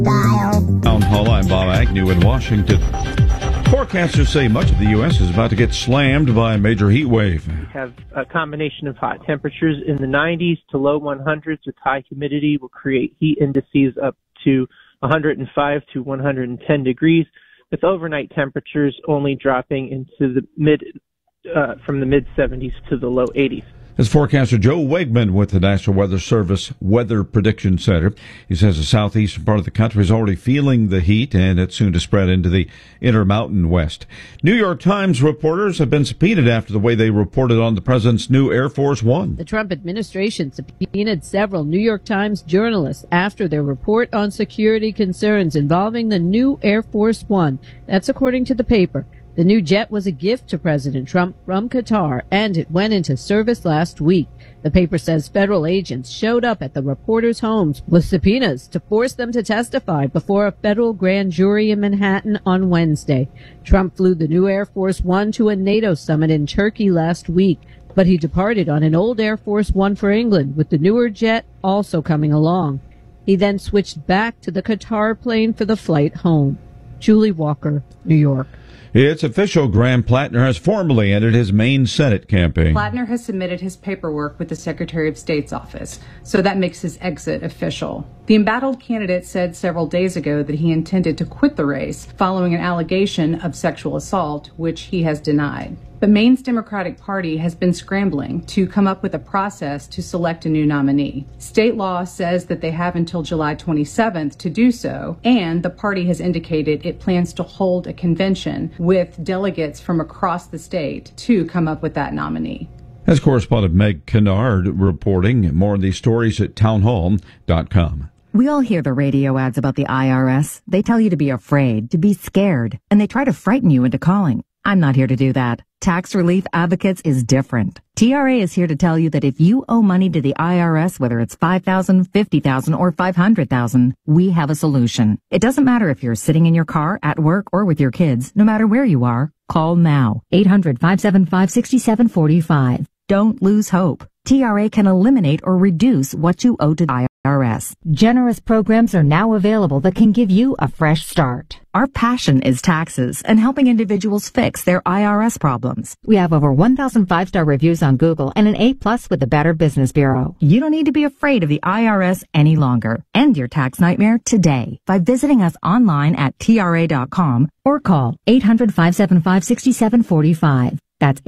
Town Hall, I'm Bob Agnew in Washington. Forecasters say much of the U.S. is about to get slammed by a major heat wave. We have a combination of hot temperatures in the 90s to low 100s with high humidity will create heat indices up to 105 to 110 degrees, with overnight temperatures only dropping into the from the mid 70s to the low 80s. As forecaster Joe Wegman with the National Weather Service Weather Prediction Center, he says the southeastern part of the country is already feeling the heat, and it's soon to spread into the Intermountain West. New York Times reporters have been subpoenaed after the way they reported on the president's new Air Force One. The Trump administration subpoenaed several New York Times journalists after their report on security concerns involving the new Air Force One. That's according to the paper. The new jet was a gift to President Trump from Qatar, and it went into service last week. The paper says federal agents showed up at the reporters' homes with subpoenas to force them to testify before a federal grand jury in Manhattan on Wednesday. Trump flew the new Air Force One to a NATO summit in Turkey last week, but he departed on an old Air Force One for England, with the newer jet also coming along. He then switched back to the Qatar plane for the flight home. Julie Walker, New York. It's official. Graham Plattner has formally entered his main Senate campaign. Plattner has submitted his paperwork with the Secretary of State's office, so that makes his exit official. The embattled candidate said several days ago that he intended to quit the race following an allegation of sexual assault, which he has denied. The Maine's Democratic Party has been scrambling to come up with a process to select a new nominee. State law says that they have until July 27th to do so, and the party has indicated it plans to hold a convention with delegates from across the state to come up with that nominee. As correspondent Meg Kennard reporting. More on these stories at townhall.com. We all hear the radio ads about the IRS. They tell you to be afraid, to be scared, and they try to frighten you into calling. I'm not here to do that. Tax Relief Advocates is different. TRA is here to tell you that if you owe money to the IRS, whether it's $5,000, $50,000, or $500,000, we have a solution. It doesn't matter if you're sitting in your car, at work, or with your kids. No matter where you are, call now. 800-575-6745. Don't lose hope. TRA can eliminate or reduce what you owe to the IRS. Generous programs are now available that can give you a fresh start. Our passion is taxes and helping individuals fix their IRS problems. We have over 1,000 5-star reviews on Google and an A+ with the Better Business Bureau. You don't need to be afraid of the IRS any longer. End your tax nightmare today by visiting us online at TRA.com or call 800-575-6745. That's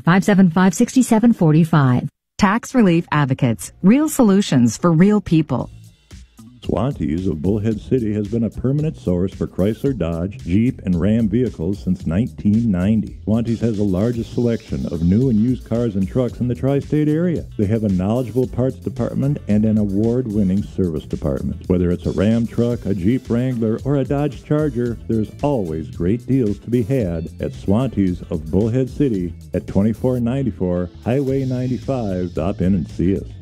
800-575-6745. Tax Relief Advocates. Real solutions for real people. Swantees of Bullhead City has been a permanent source for Chrysler, Dodge, Jeep, and Ram vehicles since 1990. Swantees has the largest selection of new and used cars and trucks in the tri-state area. They have a knowledgeable parts department and an award-winning service department. Whether it's a Ram truck, a Jeep Wrangler, or a Dodge Charger, there's always great deals to be had at Swantees of Bullhead City at 2494 Highway 95. Stop in and see us.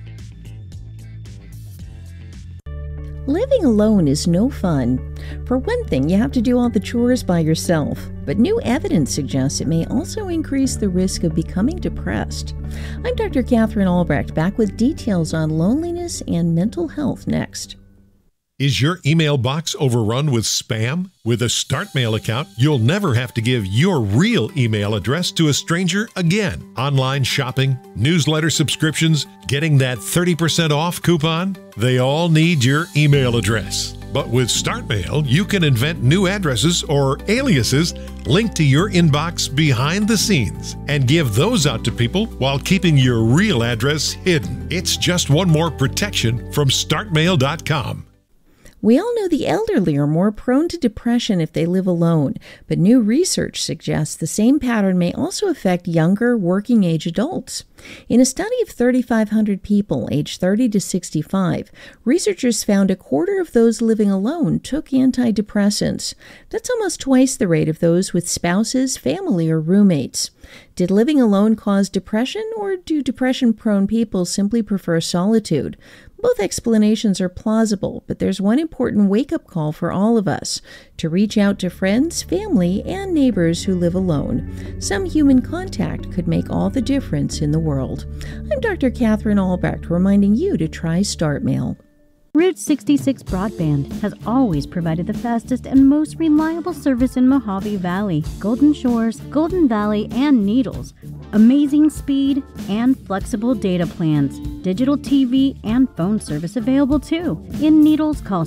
Living alone is no fun. For one thing, you have to do all the chores by yourself, but new evidence suggests it may also increase the risk of becoming depressed. I'm Dr. Catherine Albrecht, back with details on loneliness and mental health next. Is your email box overrun with spam? With a StartMail account, you'll never have to give your real email address to a stranger again. Online shopping, newsletter subscriptions, getting that 30% off coupon, they all need your email address. But with StartMail, you can invent new addresses or aliases linked to your inbox behind the scenes and give those out to people while keeping your real address hidden. It's just one more protection from StartMail.com. We all know the elderly are more prone to depression if they live alone, but new research suggests the same pattern may also affect younger, working-age adults. In a study of 3,500 people aged 30 to 65, researchers found a quarter of those living alone took antidepressants. That's almost twice the rate of those with spouses, family, or roommates. Did living alone cause depression, or do depression-prone people simply prefer solitude? Both explanations are plausible, but there's one important wake-up call for all of us: to reach out to friends, family, and neighbors who live alone. Some human contact could make all the difference in the world. I'm Dr. Catherine Albrecht, reminding you to try StartMail. Route 66 Broadband has always provided the fastest and most reliable service in Mojave Valley, Golden Shores, Golden Valley, and Needles. Amazing speed and flexible data plans. Digital TV and phone service available too. In Needles, call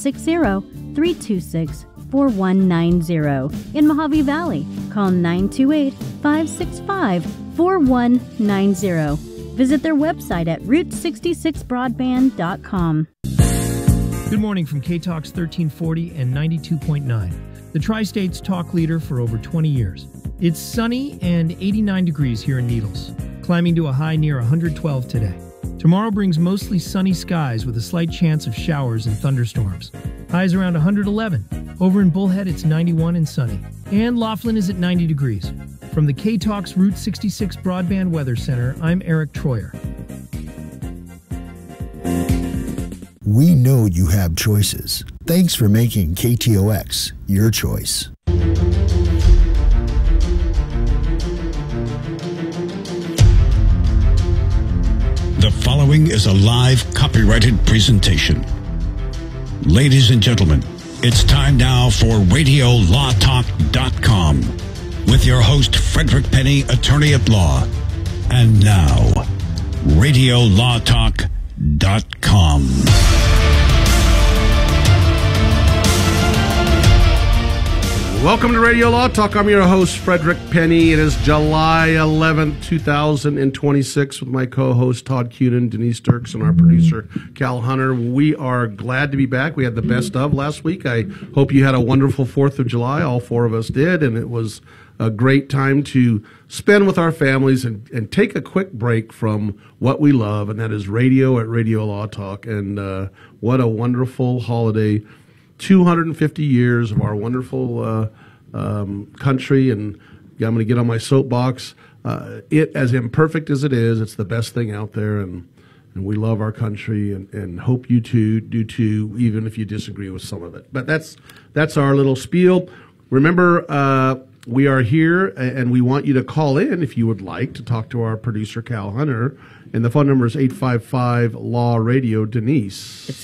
760-326-4190. In Mojave Valley, call 928-565-4190. Visit their website at route66broadband.com. Good morning from K-Talks 1340 and 92.9, the Tri-State's talk leader for over 20 years. It's sunny and 89 degrees here in Needles, climbing to a high near 112 today. Tomorrow brings mostly sunny skies with a slight chance of showers and thunderstorms. Highs around 111. Over in Bullhead, it's 91 and sunny. And Laughlin is at 90 degrees. From the K-Talks Route 66 Broadband Weather Center, I'm Eric Troyer. We know you have choices. Thanks for making KTOX your choice. The following is a live copyrighted presentation. Ladies and gentlemen, it's time now for RadioLawTalk.com with your host, Frederick Penny, attorney at law. And now, RadioLawTalk.com. Welcome to Radio Law Talk. I'm your host, Frederick Penny. It is July 11th, 2026 with my co-host, Todd Cunin, Denise Dirks, and our producer, Cal Hunter. We are glad to be back. We had the best of last week. I hope you had a wonderful 4th of July. All four of us did, and it was a great time to spend with our families and take a quick break from what we love, and that is radio at Radio Law Talk. And what a wonderful holiday. 250 years of our wonderful country, and I'm going to get on my soapbox. It, as imperfect as it is, it's the best thing out there, and we love our country, and hope you too do too, even if you disagree with some of it. But that's our little spiel. Remember, we are here, and we want you to call in if you would like to talk to our producer, Cal Hunter. And the phone number is 855-LAW-RADIO. Denise. It's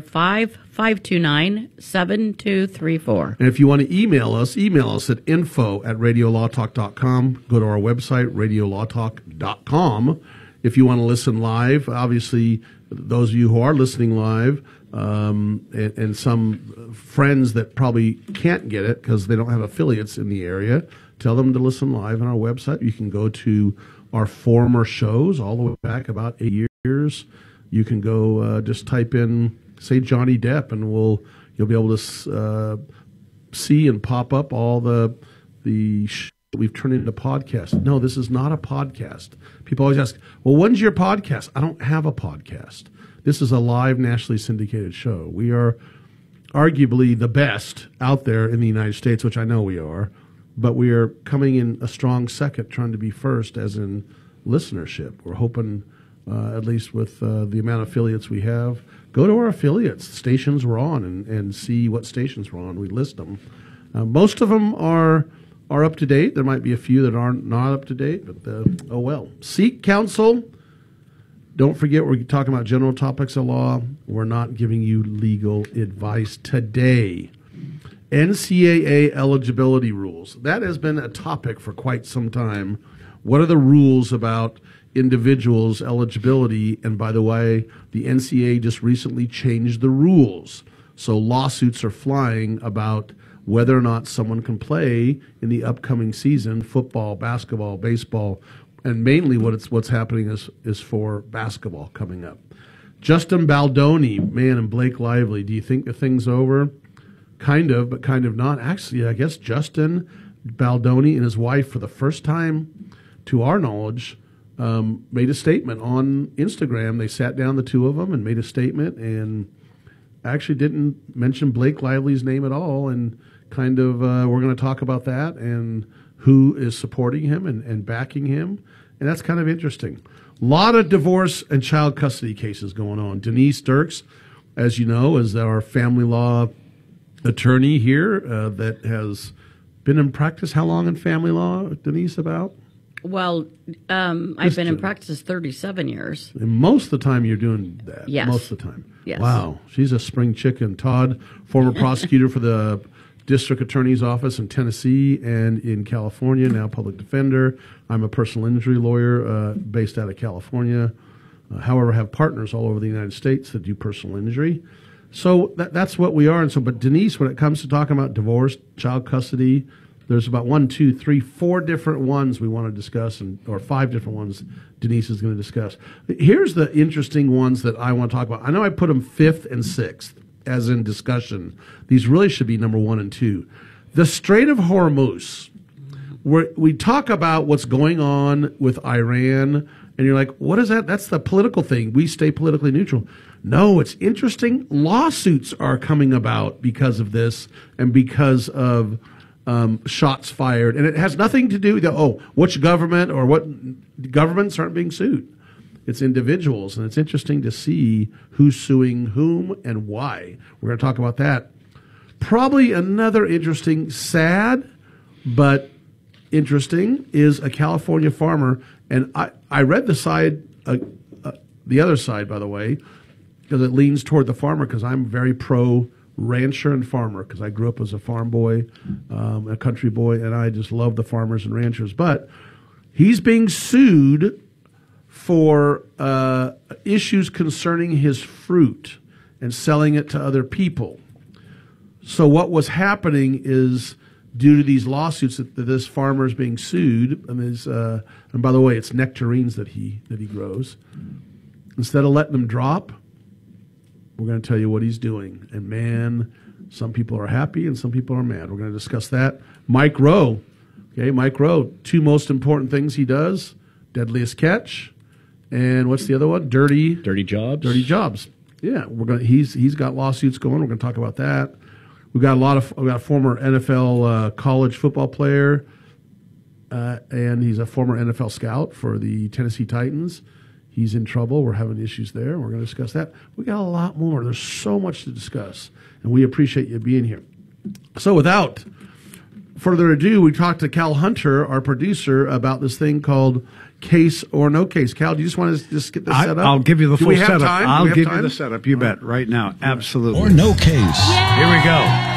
855-529-7234. And if you want to email us at info@radiolawtalk.com. Go to our website, radiolawtalk.com. If you want to listen live, obviously, those of you who are listening live, and some friends that probably can't get it because they don't have affiliates in the area, tell them to listen live on our website. You can go to our former shows all the way back about 8 years. You can go just type in, say, Johnny Depp, and you'll be able to see and pop up all the we've turned into podcasts. No, this is not a podcast. People always ask, well, when's your podcast? I don't have a podcast. This is a live, nationally syndicated show. We are arguably the best out there in the United States, which I know we are. But we are coming in a strong second, trying to be first, as in listenership. We're hoping, at least with the amount of affiliates we have, go to our affiliates, stations we're on, and see what stations we're on. We list them. Most of them are up to date. There might be a few that aren't not up to date, but oh well. Seek counsel. Don't forget, we're talking about general topics of law. We're not giving you legal advice today. NCAA eligibility rules. That has been a topic for quite some time. What are the rules about individuals' eligibility? And by the way, the NCAA just recently changed the rules. So lawsuits are flying about whether or not someone can play in the upcoming season, football, basketball, baseball, and mainly what's happening is for basketball coming up. Justin Baldoni, man, and Blake Lively, do you think the thing's over? Kind of, but kind of not. Actually, I guess Justin Baldoni and his wife, for the first time, to our knowledge, made a statement on Instagram. They sat down, the two of them, and made a statement, and actually didn't mention Blake Lively's name at all. And kind of, we're going to talk about that and who is supporting him and backing him. And that's kind of interesting. A lot of divorce and child custody cases going on. Denise Dirks, as you know, is our family law attorney here that has been in practice. How long in family law, Denise, about? Well, I've been in practice 37 years. And most of the time you're doing that. Yes. Most of the time. Yes. Wow. She's a spring chicken. Todd, former prosecutor for the District Attorney's Office in Tennessee and in California, now public defender. I'm a personal injury lawyer based out of California. However, I have partners all over the United States that do personal injury. So that's what we are. And so, but Denise, when it comes to talking about divorce, child custody, there's about 4 different ones we want to discuss, or 5 different ones Denise is going to discuss. Here's the interesting ones that I want to talk about. I know I put them 5th and 6th as in discussion. These really should be number 1 and 2. The Strait of Hormuz, where we talk about what's going on with Iran, and you're like, what is that? That's the political thing. We stay politically neutral. No, it's interesting. Lawsuits are coming about because of this and because of shots fired. And it has nothing to do with, which government or what governments aren't being sued. It's individuals. And it's interesting to see who's suing whom and why. We're going to talk about that. Probably another interesting, sad, but interesting, is a California farmer. And I read the other side, by the way, because it leans toward the farmer, because I'm very pro rancher and farmer, because I grew up as a farm boy, a country boy, and I just love the farmers and ranchers. But he's being sued for issues concerning his fruit and selling it to other people. So what was happening is, due to these lawsuits, that this farmer is being sued, and by the way, it's nectarines that he grows. Instead of letting them drop, we're going to tell you what he's doing. And man, some people are happy and some people are mad. We're going to discuss that. Mike Rowe. Okay, Mike Rowe. 2 most important things he does: Deadliest Catch, and what's the other one? Dirty Jobs. Dirty Jobs. Yeah, he's got lawsuits going. We're going to talk about that. We got a former NFL college football player, and he's a former NFL scout for the Tennessee Titans. He's in trouble. We're having issues there. We're going to discuss that. We got a lot more. There's so much to discuss, and we appreciate you being here. So without further ado, we talked to Cal Hunter, our producer, about this thing called Case or No Case. Cal, do you just want to just get this set up? I'll give you the full setup. Time? I'll give you the setup. You bet. Right now. Absolutely. Or No Case. Yay! Here we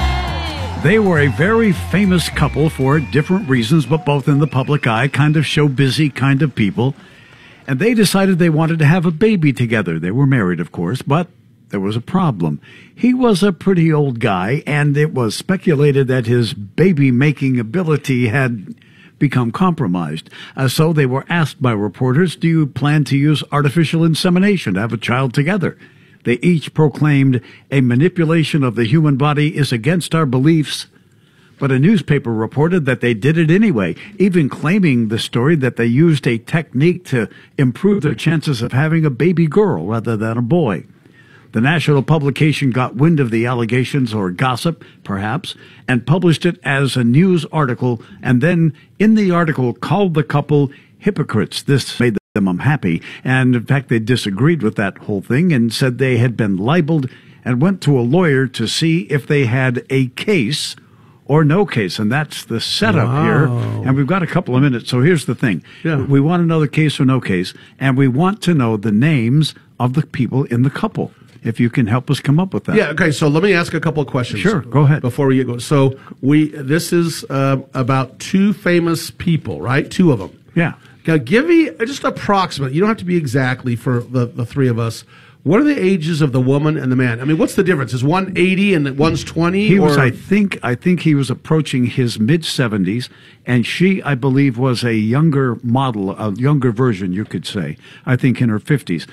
go. They were a very famous couple for different reasons, but both in the public eye, kind of show busy kind of people. And they decided they wanted to have a baby together. They were married, of course, but there was a problem. He was a pretty old guy, and it was speculated that his baby-making ability had become compromised. So they were asked by reporters, do you plan to use artificial insemination to have a child together? They each proclaimed, a manipulation of the human body is against our beliefs. But a newspaper reported that they did it anyway, even claiming the story that they used a technique to improve their chances of having a baby girl rather than a boy. The national publication got wind of the allegations, or gossip, perhaps, and published it as a news article, and then in the article called the couple hypocrites. This made them unhappy, and in fact they disagreed with that whole thing and said they had been libeled and went to a lawyer to see if they had a case or no case, and that's the setup here. And we've got a couple of minutes, so here's the thing. Yeah. We want to know the case or no case, and we want to know the names of the people in the couple, if you can help us come up with that. Yeah, okay, so let me ask a couple of questions. Sure, go ahead. Before we get going. So this is about 2 famous people, right? 2 of them. Yeah. Now, give me just approximate. You don't have to be exactly for the 3 of us. What are the ages of the woman and the man? I mean, what's the difference? Is one 80 and one's 20? He was, I think he was approaching his mid-70s, and she, I believe, was a younger model, a younger version, you could say. I think in her 50s.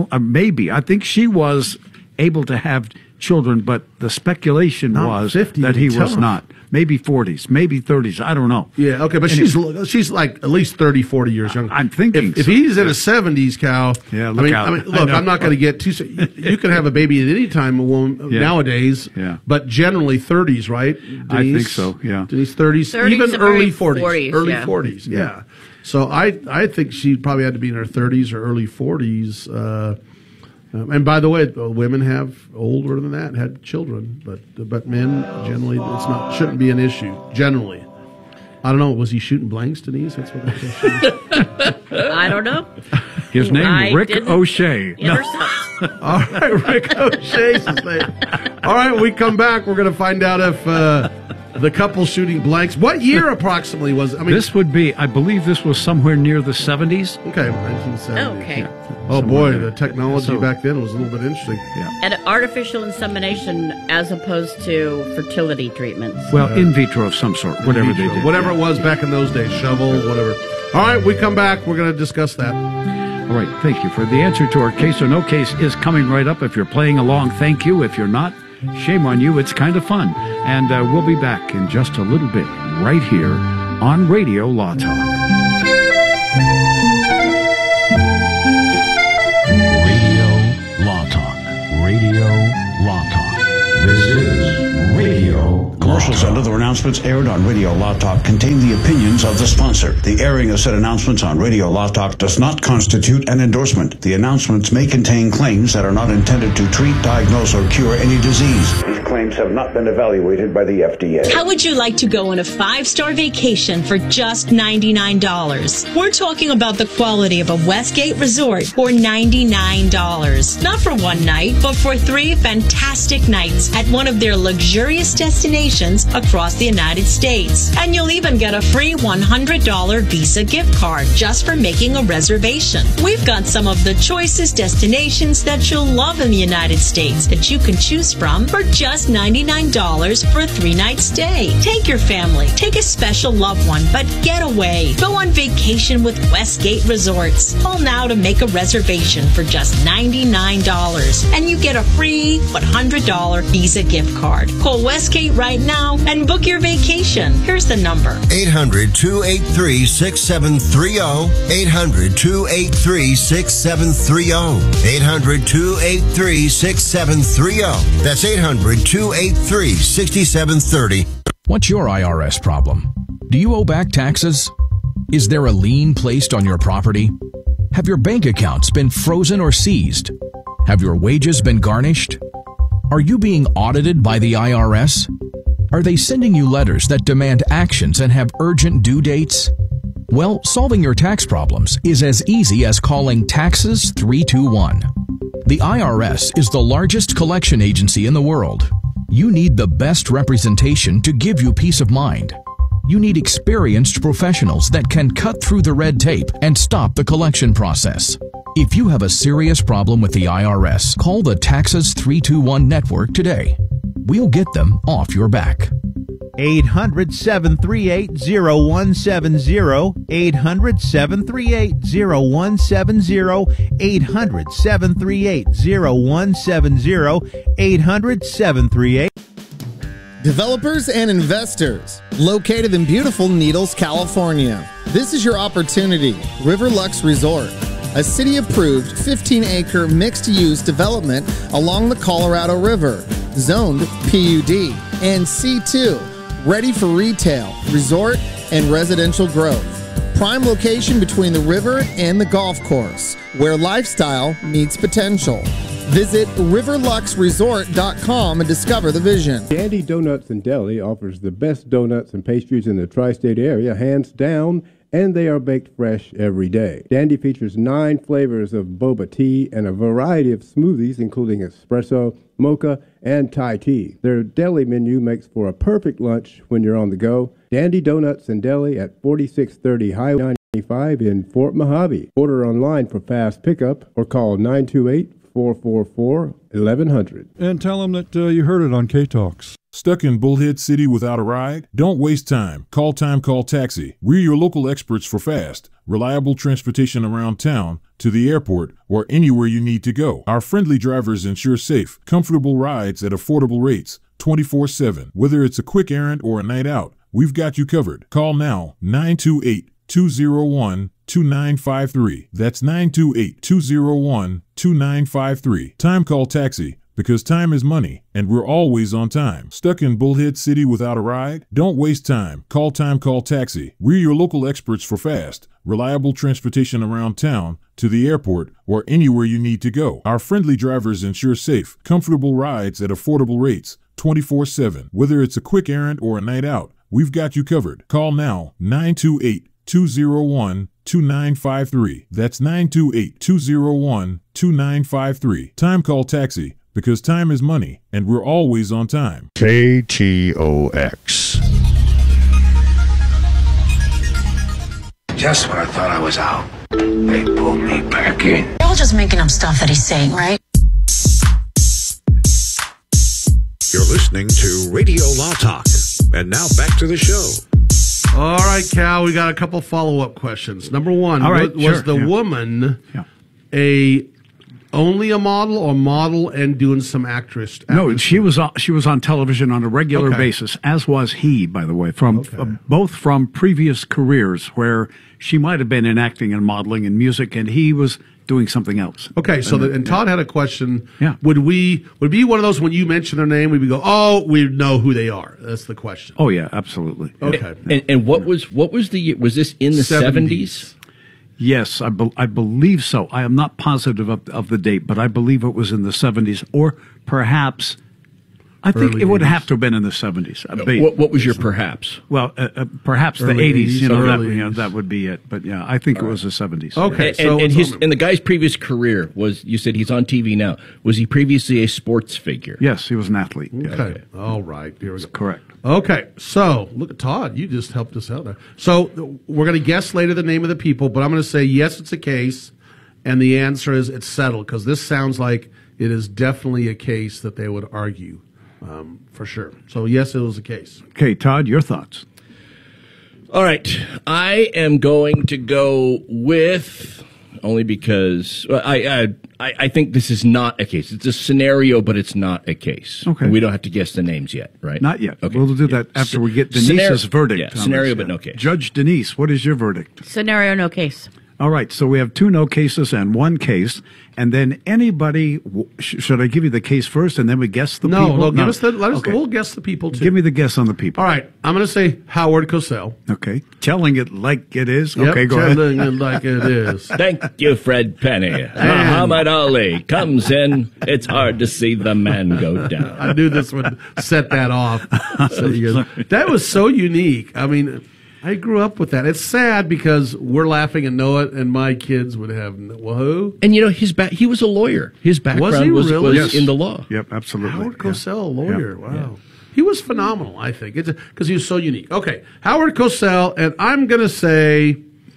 I think she was able to have children, but the speculation was that he was not. Maybe 40s, maybe 30s. I don't know. Yeah, okay, but she's like at least 30, 40 years younger. I'm thinking if he's in his 70s, Cal. Yeah, look out. Look, I'm not going to get too. You can have a baby at any time nowadays. Yeah. But generally 30s, right? Denise, I think so. Yeah. Denise 30s, even early 40s. Early 40s. Yeah. So I think she probably had to be in her 30s or early 40s. And by the way, women have older than that had children, but men generally shouldn't be an issue generally. I don't know. Was he shooting blanks, Denise? That's what they said. I don't know. His name, Rick O'Shea. All right, Rick O'Shea's his name. All right, when we come back, we're going to find out if the couple shooting blanks. What year approximately was it? I mean, this would be, I believe this was somewhere near the 70s. Okay, 1970s. Okay. Yeah. Oh, boy, the technology back then was a little bit interesting. Yeah. And artificial insemination as opposed to fertility treatments. Well, in vitro of some sort, whatever they did. Whatever it was back in those days, shovel, whatever. All right, we come back. We're going to discuss that. All right, thank you. For the answer to our case or no case is coming right up. If you're playing along, thank you. If you're not, shame on you. It's kind of fun. And we'll be back in just a little bit right here on Radio Law Talk. Radio Law Talk. This is Radio Commercials and other announcements aired on Radio Law Talk contain the opinions of the sponsor. The airing of said announcements on Radio Law Talk does not constitute an endorsement. The announcements may contain claims that are not intended to treat, diagnose, or cure any disease. These claims have not been evaluated by the FDA. How would you like to go on a 5-star vacation for just $99? We're talking about the quality of a Westgate resort for $99. Not for one night, but for 3 fantastic nights at one of their luxurious destinations across the United States. And you'll even get a free $100 Visa gift card just for making a reservation. We've got some of the choicest destinations that you'll love in the United States that you can choose from for just $99 for a 3-night stay. Take your family, take a special loved one, but get away. Go on vacation with Westgate Resorts. Call now to make a reservation for just $99. And you get a free $100 Visa gift card. Call Westgate right now and book your vacation. Here's the number. 800-283-6730. 800-283-6730. 800-283-6730. That's 800-283-6730. What's your IRS problem? Do you owe back taxes? Is there a lien placed on your property? Have your bank accounts been frozen or seized? Have your wages been garnished? Are you being audited by the IRS? Are they sending you letters that demand actions and have urgent due dates? Well, solving your tax problems is as easy as calling Taxes 321. The IRS is the largest collection agency in the world. You need the best representation to give you peace of mind. You need experienced professionals that can cut through the red tape and stop the collection process. If you have a serious problem with the IRS, call the Taxes 321 network today. We'll get them off your back. 800-738-0170. 800-738-0170. 800-738-0170. 800-738. Developers and investors, located in beautiful Needles, California. This is your opportunity. Riverlux Resort, a city-approved 15-acre mixed-use development along the Colorado River, zoned PUD and C2, ready for retail, resort, and residential growth. Prime location between the river and the golf course, where lifestyle meets potential. Visit riverluxresort.com and discover the vision. Dandy Donuts and Deli offers the best donuts and pastries in the tri-state area, hands down, and they are baked fresh every day. Dandy features 9 flavors of boba tea and a variety of smoothies, including espresso, mocha, and Thai tea. Their deli menu makes for a perfect lunch when you're on the go. Dandy Donuts and Deli at 4630 Highway 95 in Fort Mojave. Order online for fast pickup or call 928-444-1100. And tell them that you heard it on K-Talks. Stuck in Bullhead City without a ride? Don't waste time. Call Taxi. We're your local experts for fast, reliable transportation around town, to the airport, or anywhere you need to go. Our friendly drivers ensure safe, comfortable rides at affordable rates, 24/7. Whether it's a quick errand or a night out, we've got you covered. Call now, 928-201-2953. That's 928-201-2953. Time Call Taxi. Because time is money, and we're always on time. Stuck in Bullhead City without a ride? Don't waste time. Call Taxi. We're your local experts for fast, reliable transportation around town, to the airport, or anywhere you need to go. Our friendly drivers ensure safe, comfortable rides at affordable rates, 24/7. Whether it's a quick errand or a night out, we've got you covered. Call now, 928-201-2953. That's 928-201-2953. Time Call Taxi, because time is money, and we're always on time. KTOX. Just when I thought I was out, they pulled me back in. You're all just making up stuff that he's saying, right? You're listening to Radio Law Talk. And now back to the show. All right, Cal, we got a couple follow-up questions. Number one, was the woman only a model or model and doing some actress? No, she was on television on a regular basis, as was he, by the way, from both from previous careers where she might have been in acting and modeling and music, and he was doing something else. Okay, so and Todd had a question. Yeah. Would it be one of those when you mention their name, we'd go, oh, we know who they are? That's the question. Oh yeah, absolutely. Okay. And what was was this in the 70s? Yes, I believe so. I am not positive of the date, but I believe it was in the 70s, or perhaps I think Early it would 80s. have to have been in the 70s. What was your perhaps? Well, perhaps the Early 80s. 80s, You know, early that would be it. But yeah, I think it was the 70s. Okay, and the guy's previous career was, you said he's on TV now. Was he previously a sports figure? Yes, he was an athlete. Okay. All right. Here we go. Correct. Okay. So, look at Todd. You just helped us out there. So, we're going to guess later the name of the people, but I'm going to say, yes, it's a case. And the answer is it's settled, because this sounds like it is definitely a case that they would argue, for sure. So, yes, it was a case. Okay, Todd, your thoughts? All right. I am going to go with, only because I think this is not a case. It's a scenario, but it's not a case. Okay. We don't have to guess the names yet, right? Not yet. Okay. We'll do that after we get Denise's verdict. Yeah, on scenario, this, but no case. Judge Denise, what is your verdict? Scenario, no case. All right, so we have 2 no cases and 1 case, and then anybody. Should I give you the case first, and then we guess the people? No, give us we'll guess the people too. Give me the guess on the people. All right, I'm going to say Howard Cosell. Okay, telling it like it is. Yep, Okay, go ahead. telling it like it is. Thank you, Fred Penny. Muhammad Ali comes in. It's hard to see the man go down. I knew this would set that off. So that was so unique. I mean, I grew up with that. It's sad because we're laughing and know it, and my kids would have, well, who? And you know, he was a lawyer. His background was in the law. Yep, absolutely. Howard Cosell, lawyer. Wow. Yeah. He was phenomenal, I think, because he was so unique. Okay, Howard Cosell, and I'm going to say,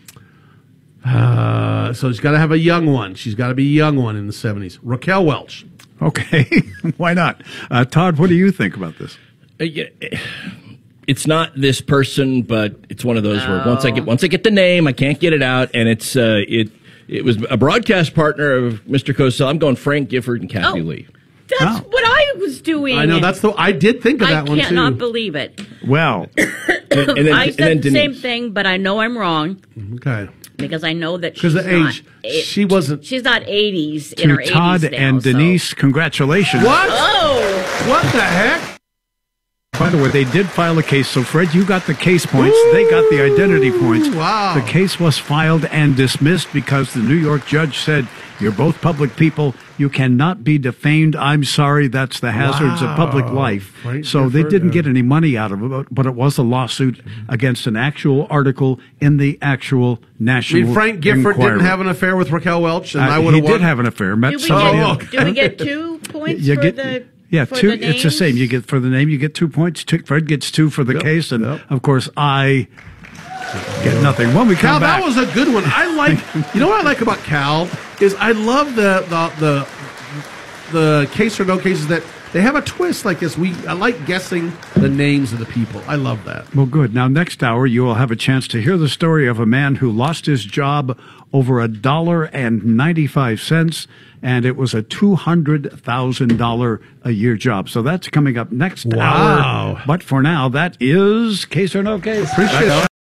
so she's got to have a young one. She's got to be a young one in the 70s. Raquel Welch. Okay, why not? Todd, what do you think about this? It's not this person, but it's one of those where once I get the name, I can't get it out, and it was a broadcast partner of Mr. Cosell. I'm going Frank Gifford and Kathy Lee. That's what I was doing. I know I did think of that one too. I cannot believe it. Well, I said the same thing, but I know I'm wrong. Okay. Because I know that because the age she wasn't. She's not 80s in her 80s Todd now, and Denise, congratulations. What? Oh, what the heck? By the way, they did file a case. So, Fred, you got the case points. Ooh, they got the identity points. Wow. The case was filed and dismissed because the New York judge said, you're both public people. You cannot be defamed. I'm sorry. That's the hazards of public life. Right, so they didn't get any money out of it, but it was a lawsuit against an actual article in the actual National Enquirer. Frank Gifford didn't have an affair with Raquel Welch, and I would have won. He did have an affair. Met somebody. Do we get 2 points for the... Yeah, for 2. The it's the same. You get for the name, you get 2 points. Fred gets 2 for the case, and of course I get nothing. When we come Cal, back, that was a good one. I like. You know what I like about Cal is I love the case or no cases that they have a twist like this. I like guessing the names of the people. I love that. Well, good. Now, next hour, you will have a chance to hear the story of a man who lost his job over $1.95, and it was a $200,000 a year job. So that's coming up next hour. But for now, that is Case or No Case. Appreciate that.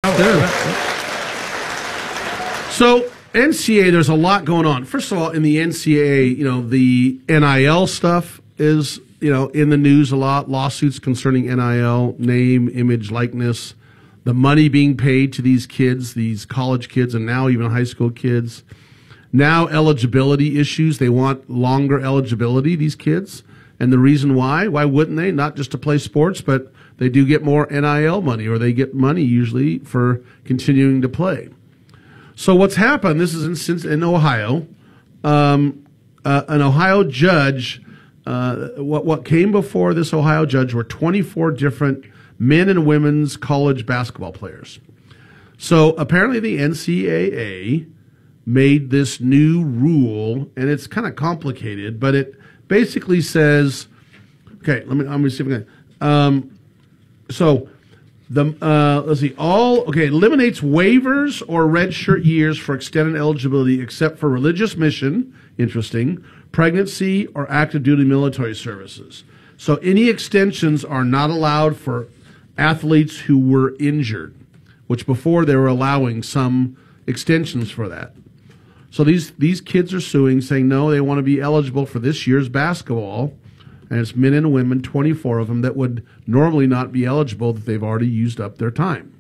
So, NCAA, there's a lot going on. First of all, in the NCAA, the NIL stuff is, in the news a lot. Lawsuits concerning NIL, name, image, likeness, the money being paid to these kids, these college kids, and now even high school kids. Now eligibility issues. They want longer eligibility, these kids. And the reason why wouldn't they? Not just to play sports, but they do get more NIL money, or they get money usually for continuing to play. So what's happened, this is in Ohio, an Ohio judge, what came before this Ohio judge were 24 different men and women's college basketball players. So apparently the NCAA made this new rule, and it's kind of complicated, but it basically says, okay, let me see if I can. So let's see, eliminates waivers or redshirt years for extended eligibility except for religious mission, interesting, pregnancy, or active duty military services. So any extensions are not allowed for athletes who were injured, which before they were allowing some extensions for that. So these kids are suing, saying no, they want to be eligible for this year's basketball, and it's men and women, 24 of them, that would normally not be eligible, that they've already used up their time.